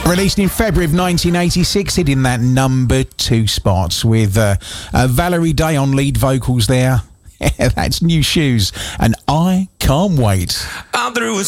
Released in February of 1986, hitting that number 2 spot with Valerie Day on lead vocals there. That's New Shoes, and I Can't Wait. I'm through with